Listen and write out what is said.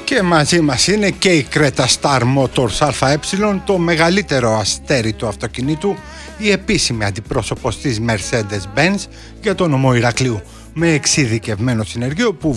Και μαζί μας είναι και η Creta Star Motors ΑΕ, το μεγαλύτερο αστέρι του αυτοκινήτου, η επίσημη αντιπρόσωπος της Mercedes-Benz για τον νομό Ηρακλείου, με εξειδικευμένο συνεργείο που